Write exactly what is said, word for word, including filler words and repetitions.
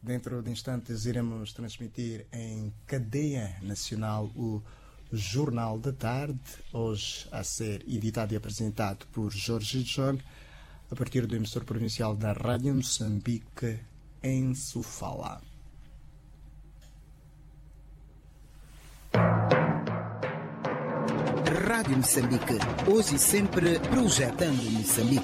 Dentro de instantes iremos transmitir em cadeia nacional o Jornal da Tarde, hoje a ser editado e apresentado por Jorge John, a partir do emissor provincial da Rádio Moçambique, em Sofala. Rádio Moçambique, hoje e sempre projetando Moçambique.